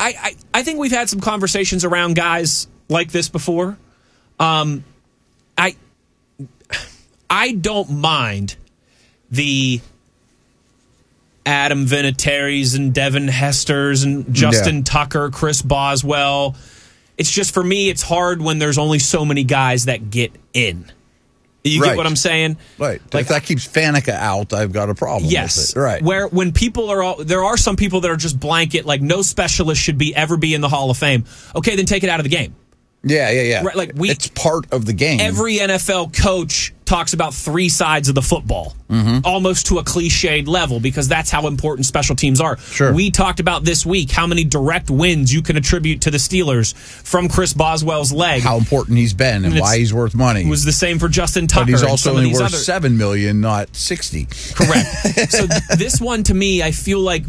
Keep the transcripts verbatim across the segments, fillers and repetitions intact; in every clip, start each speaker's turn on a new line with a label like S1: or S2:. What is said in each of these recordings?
S1: I, I, I think we've had some conversations around guys like this before. Um, I I don't mind the Adam Vinatieri's and Devin Hester's and Justin yeah. Tucker, Chris Boswell. It's just, for me, it's hard when there's only so many guys that get in. You
S2: right.
S1: get what I'm saying?
S2: Right.
S1: Like,
S2: if that keeps Faneca out, I've got a problem
S1: yes.
S2: with it. Right.
S1: Where when people are all, there are some people that are just blanket, like no specialist should be ever be in the Hall of Fame. Okay, then take it out of the game.
S2: Yeah, yeah, yeah.
S1: Right, like we,
S2: it's part of the game.
S1: Every N F L coach talks about three sides of the football, mm-hmm. almost to a cliched level, because that's how important special teams are.
S2: Sure.
S1: We talked about this week how many direct wins you can attribute to the Steelers from Chris Boswell's leg.
S2: How important he's been and, and why he's worth money.
S1: It was the same for Justin Tucker.
S2: But he's also only worth
S1: other...
S2: seven million dollars, not sixty.
S1: Correct. So this one, to me, I feel like,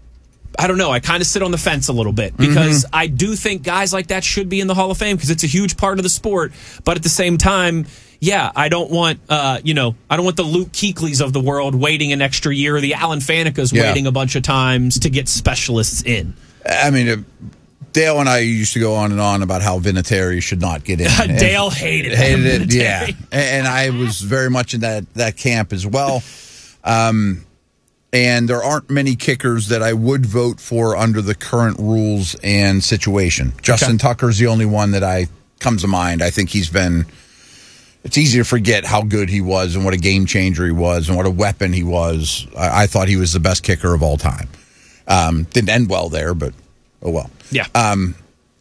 S1: I don't know, I kind of sit on the fence a little bit, because mm-hmm. I do think guys like that should be in the Hall of Fame because it's a huge part of the sport. But at the same time, yeah, I don't want, uh, you know, I don't want the Luke Kuechly's of the world waiting an extra year, or the Alan Faneca's yeah. waiting a bunch of times to get specialists in.
S2: I mean, uh, Dale and I used to go on and on about how Vinatieri should not get in.
S1: Dale hated,
S2: hated it.
S1: Vinatieri.
S2: Yeah, and I was very much in that that camp as well. Um, And there aren't many kickers that I would vote for under the current rules and situation. Justin okay. Tucker's the only one that I comes to mind. I think he's been, it's easy to forget how good he was and what a game changer he was and what a weapon he was. I, I thought he was the best kicker of all time. Um, didn't end well there, but oh well.
S1: Yeah.
S2: Um,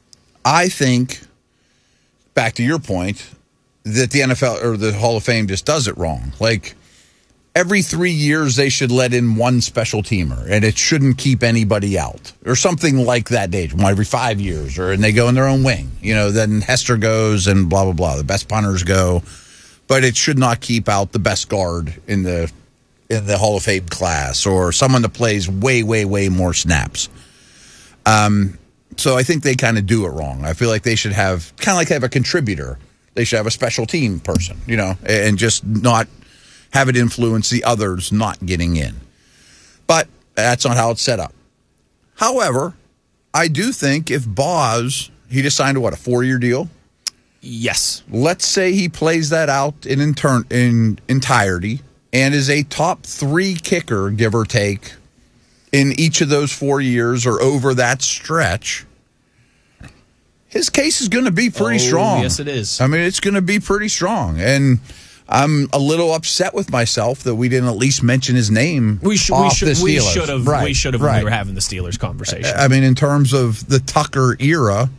S2: I think, back to your point, that the N F L or the Hall of Fame just does it wrong. Like, every three years, they should let in one special teamer, and it shouldn't keep anybody out, or something like that. Age, every five years, or and they go in their own wing. You know, then Hester goes, and blah blah blah. The best punters go, but it should not keep out the best guard in the in the Hall of Fame class, or someone that plays way way way more snaps. Um, so I think they kind of do it wrong. I feel like they should have kind of like have a contributor. They should have a special team person, you know, and just not have it influence the others not getting in. But that's not how it's set up. However, I do think if Boz, he just signed a, what, a four-year deal?
S1: Yes.
S2: Let's say he plays that out in, intern- in entirety and is a top three kicker, give or take, in each of those four years or over that stretch. His case is going to be pretty
S1: oh,
S2: strong.
S1: Yes, it is.
S2: I mean, it's going to be pretty strong. And I'm a little upset with myself that we didn't at least mention his name.
S1: We should.
S2: Off
S1: We should.
S2: the
S1: We
S2: Steelers.
S1: should have.
S2: Right,
S1: we should have.
S2: right.
S1: When we were having the Steelers conversation.
S2: I mean, in terms of the Tucker era,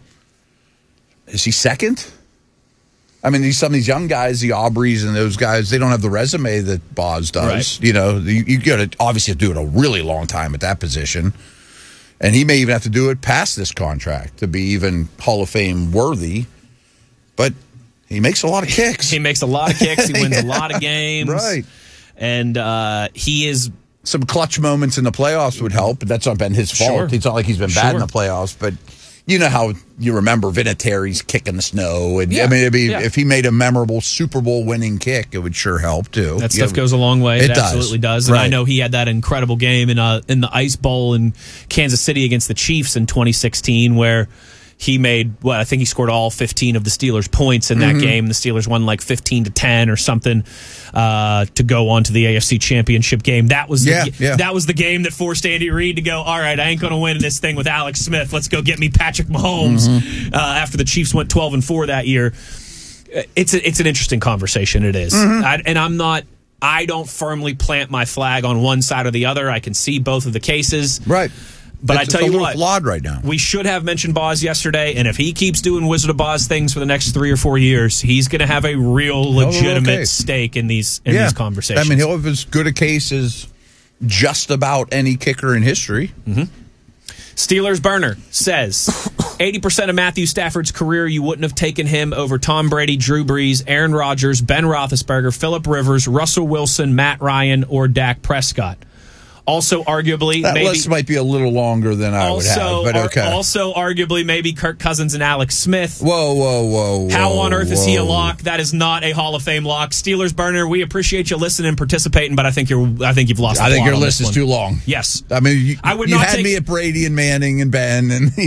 S2: is he second? I mean, these, some of these young guys, the Aubreys and those guys, they don't have the resume that Boz does.
S1: Right.
S2: You know, you, you got to obviously do it a really long time at that position, and he may even have to do it past this contract to be even Hall of Fame worthy. But he makes a lot of kicks.
S1: He makes a lot of kicks. He wins yeah, a lot of games.
S2: Right.
S1: And uh, he is...
S2: Some clutch moments in the playoffs would help, but that's not been his fault.
S1: Sure.
S2: It's not like he's been bad
S1: sure.
S2: in the playoffs, but you know how you remember Vinatieri's kick in the snow. And
S1: yeah.
S2: I mean, it'd be,
S1: yeah.
S2: if he made a memorable Super Bowl winning kick, it would sure help, too.
S1: That
S2: you
S1: stuff
S2: know,
S1: goes a long way. It,
S2: it
S1: absolutely
S2: does.
S1: does. And
S2: right.
S1: I know he had that incredible game in, uh, in the Ice Bowl in Kansas City against the Chiefs in twenty sixteen, where he made, what, I think he scored all fifteen of the Steelers' points in that mm-hmm. game. The Steelers won like fifteen to ten or something uh, to go on to the A F C Championship game. That was the,
S2: yeah, yeah.
S1: that was the game that forced Andy Reid to go, all right, I ain't going to win this thing with Alex Smith. Let's go get me Patrick Mahomes mm-hmm. uh, after the Chiefs went twelve and four that year. It's a, it's an interesting conversation. It is. Mm-hmm. I, and I'm not, I don't firmly plant my flag on one side or the other. I can see both of the cases.
S2: Right.
S1: But
S2: it's
S1: I tell
S2: a
S1: you
S2: little
S1: what,
S2: flawed right now.
S1: We should have mentioned Boz yesterday, and if he keeps doing Wizard of Boz things for the next three or four years, he's going to have a real legitimate okay. stake in these in
S2: yeah.
S1: these conversations.
S2: I mean, he'll have as good a case as just about any kicker in history.
S1: Mm-hmm. Steelers Burner says eighty percent of Matthew Stafford's career, you wouldn't have taken him over Tom Brady, Drew Brees, Aaron Rodgers, Ben Roethlisberger, Phillip Rivers, Russell Wilson, Matt Ryan, or Dak Prescott. Also, arguably,
S2: that
S1: maybe,
S2: list might be a little longer than I
S1: also,
S2: would have, but okay.
S1: Ar- also, arguably, maybe Kirk Cousins and Alex Smith.
S2: Whoa, whoa, whoa!
S1: How
S2: whoa,
S1: on earth
S2: whoa.
S1: is he a lock? That is not a Hall of Fame lock. Steelers Burner, we appreciate you listening and participating, but I think you're. I think you've lost.
S2: I
S1: the
S2: think
S1: plot
S2: your
S1: on
S2: list
S1: this
S2: is
S1: one.
S2: too long.
S1: Yes,
S2: I mean, you,
S1: I would
S2: you
S1: not
S2: had
S1: take,
S2: me at Brady and Manning and Ben and.